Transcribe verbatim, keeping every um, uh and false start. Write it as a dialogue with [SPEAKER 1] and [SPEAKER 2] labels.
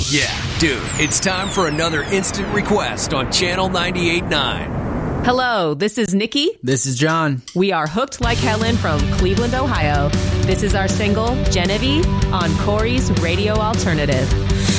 [SPEAKER 1] Yeah, dude, it's time for another instant request on Channel ninety-eight point nine.
[SPEAKER 2] Hello, this is Nikki.
[SPEAKER 3] This is John.
[SPEAKER 2] We are Hooked Like Helen from Cleveland, Ohio. This is our single, Genevieve, on Corey's Radio Alternative.